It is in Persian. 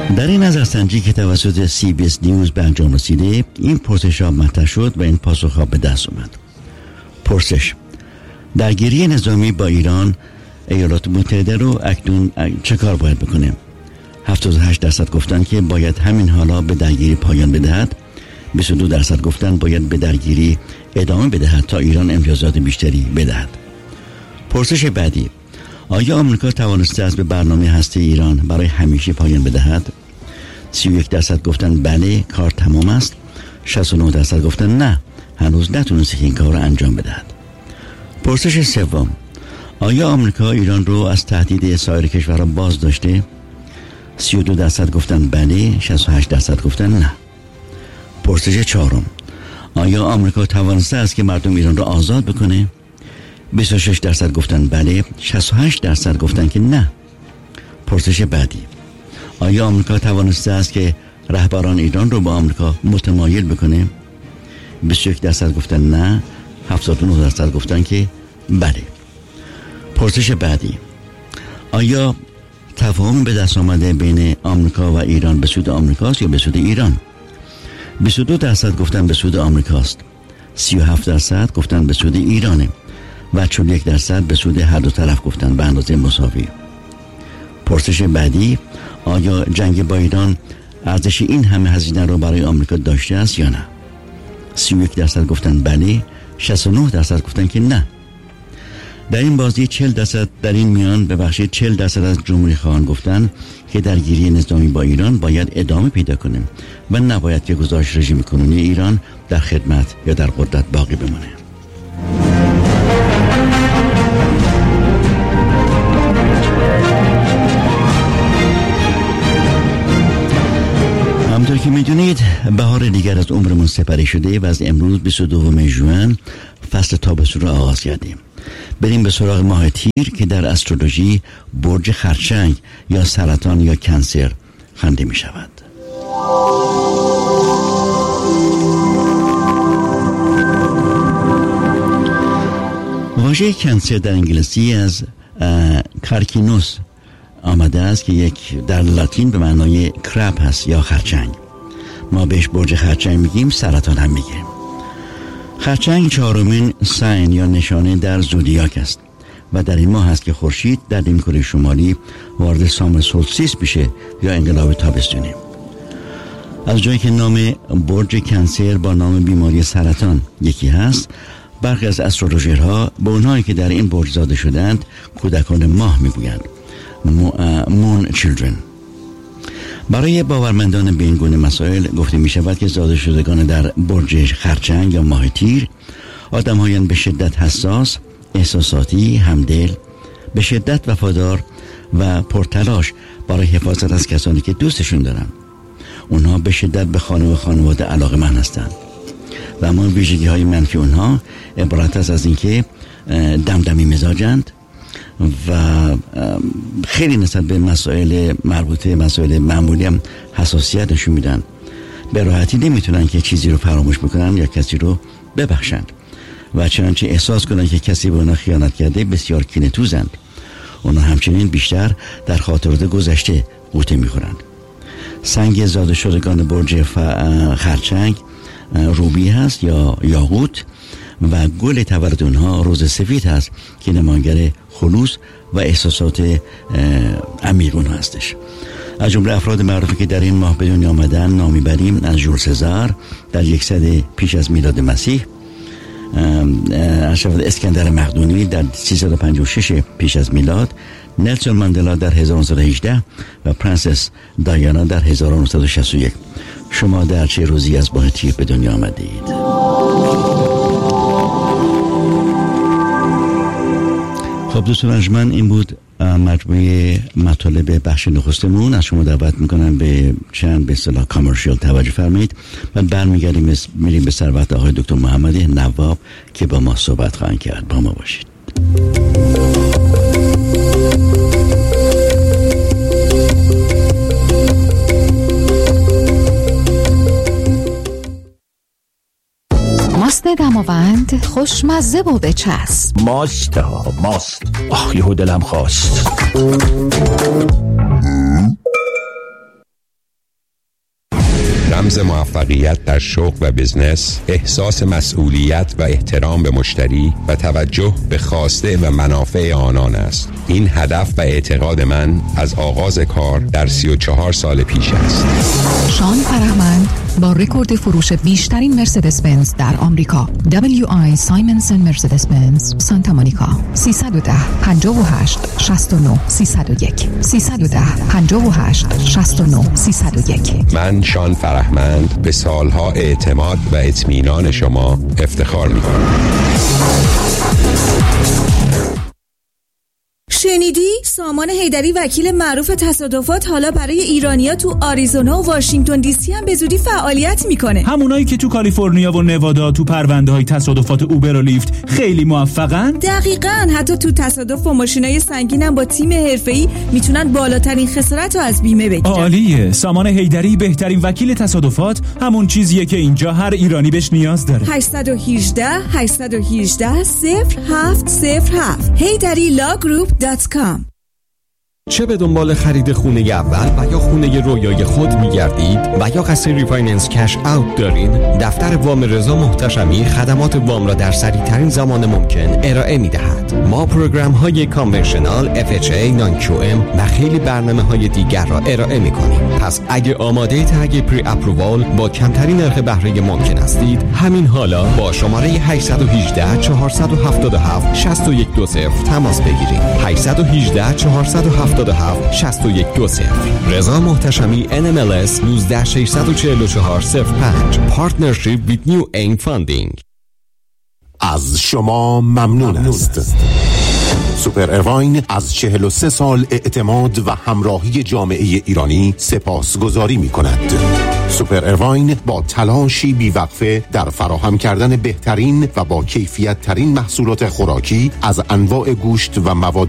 در این نظرسنجی که توسط CBS نیوز به انجام رسیده، این پرسش ها مطرح شد و این پاسخ ها به دست اومد. پرسش: درگیری نظامی با ایران ایالات متحده رو اکنون چه کار باید بکنه؟ 78% گفتن که باید همین حالا به درگیری پایان بدهد. 22% گفتن باید به درگیری ادامه بدهد تا ایران امتیازات بیشتری بدهد. پرسش بعدی: آیا آمریکا توانسته است به برنامه هسته ایران برای همیشه پایان بدهد؟ 31% گفتن بله، کار تمام است. 69% گفتن نه، هنوز نتونسته که این کار را انجام بدهد. پرسش سوم: آیا آمریکا ایران رو از تهدید سایر کشورها باز داشته؟ 32% گفتن بله، 68% گفتن نه. پرسش چهارم: آیا آمریکا توانسته است که مردم ایران را آزاد بکنه؟ 26% گفتن بله، 68% گفتن که نه. پرسش بعدی: آیا آمریکا توانسته است که رهبران ایران رو با آمریکا متمایل بکنه؟ 21% گفتن نه، 79% گفتن که بله. پرسش بعدی: آیا تفاهم به دست آمده بین آمریکا و ایران به سود آمریکاست یا به سود ایران؟ 22% گفتن به سود آمریکاست، 37% گفتن به سود ایرانه و 41% به سود هر دو طرف گفتن به اندازه مساوی. پرسش بعدی: آیا جنگ با ایران ارزش این همه هزینه رو برای آمریکا داشته است یا نه؟ 31% گفتن بله، 69% گفتن که نه. در این بازی 40% در این میان ببخشید 40% از جمهوری خواهان گفتن که درگیری نظامی با ایران باید ادامه پیدا کنه و نباید که گذاشت رژیم کنونی ایران در خدمت یا در قدرت باقی بمانه. همونطور که میدونید بهار دیگر از عمرمون سپری شده و از امروز 22 ژوئن فصل تابستون را آغاز کردیم. بریم به سراغ ماه تیر که در استرولوژی برج خرچنگ یا سرطان یا کنسر خوانده می شود. واژه کنسر در انگلیسی از کارکینوس آمده است که یک در لاتین به معنای کرب هست یا خرچنگ. ما بهش برج خرچنگ میگیم، سرطان هم میگیم. خرچنگ چهارمین ساین یا نشانه در زودیاک است و در این ماه هست که خورشید در نیمکره شمالی وارد سامر سولستیس میشه یا انقلاب تابستونی. از جایی که نام برج کنسر با نام بیماری سرطان یکی هست، برخی از استرولوژرها به اونهایی که در این برج زاده شدند کودکان ماه میگویند، مون چیلدرن. برای باورمندان به این گونه مسائل گفته می شود که زاده شدگان در برج خرچنگ یا ماه تیر آدم‌هایی به شدت حساس، احساساتی، همدل، به شدت وفادار و پرتلاش برای حفاظت از کسانی که دوستشون دارن. اونها به شدت به خانه و خانواده علاقه‌مند هستند و اما ویژگی‌های منفی اونها عبارت است از اینکه دمدمی مزاجند و خیلی نسبت به مسائل مربوطه مسائل معمولی هم حساسیت نشون میدن. به راحتی نمیتونن که چیزی رو فراموش بکنن یا کسی رو ببخشند و چنانچه احساس کنن که کسی به اونا خیانت کرده بسیار کینه‌توزند. اونا همچنین بیشتر در خاطرات گذشته غوطه میخورند. سنگ زاده شدگان برج خرچنگ روبی هست یا یاقوت و گل تولد اونها روز سفید هست که نماینگر خلوص و احساسات عمیق اونها هستش. از جمله افراد معروفی که در این ماه به دنیا آمدن نامی بریم از ژول سزار در 100 پیش از میلاد مسیح، اسکندر مقدونی در 356 پیش از میلاد، نلسون ماندلا در 1918 و پرنسس دایانا در 1961. شما در چه روزی از ماه تیر به دنیا آمدید؟ خب دوستان ارجمند، این بود مجموعه مطالب بخش نخستمون. از شما دعوت میکنم به چند به اصطلاح کامرشیال توجه فرمایید و برمیگردیم میریم به ثروت آقای دکتر محمد نواب که با ما صحبت خواهند کرد. با ما باشید. ماست دماوند خوشمزه و بچسب. ماست یهو دلم خواست. موفقیت در شغل و بزنس، احساس مسئولیت و احترام به مشتری و توجه به خواسته و منافع آنان است. این هدف و اعتقاد من از آغاز کار در 34 سال پیش است. شان فرهمند با رکورد فروش بیشترین مرسدس بنز در آمریکا، WI سایمنسن مرسدس بنز سانتا مونیکا، 310 58 69 301 310 58 69 301. من شان فرهمند به سالها اعتماد و اطمینان شما افتخار می‌کنم. شنیدی؟ سامان حیدری وکیل معروف تصادفات حالا برای ایرانیا تو آریزونا و واشنگتن دی سی هم به زودی فعالیت میکنه. همونایی که تو کالیفرنیا و نوادا تو پرونده‌های تصادفات اوبر و لیفت خیلی موفقن؟ دقیقاً. حتی تو تصادف و ماشینای سنگین هم با تیم حرفه‌ای میتونن بالاترین خسارت رو از بیمه بگیرن. عالیه. سامان حیدری بهترین وکیل تصادفات همون چیزیه که اینجا هر ایرانی بهش نیاز داره. 818 818 0707 HeyDaddyLawGroup.com. چه به دنبال خرید خونه اول و یا خونه رویای خود می‌گردید و یا قصد ریفایننس کش اوت دارین، دفتر وام رضا محتشمی خدمات وام را در سریع‌ترین زمان ممکن ارائه می‌دهد. ما پروگرام‌های کانونشنال، FHA، نان-QM و خیلی برنامه‌های دیگر را ارائه می‌کنیم. پس اگه آماده تگ پری اپرووال با کمترین نرخ بهره ممکن هستید، همین حالا با شماره 818 477 6120 تماس بگیرید. 818 477 6120. رضا محتشمی NMLS 1964405. Partnership with New Aim Funding. از شما ممنون است. سوپر اروین از 43 سال اعتماد و همراهی جامعه ایرانی سپاسگزاری می کند. سوپر اروین با تلاشی بیوقفه در فراهم کردن بهترین و با کیفیت ترین محصولات خوراکی از انواع گوشت و مواد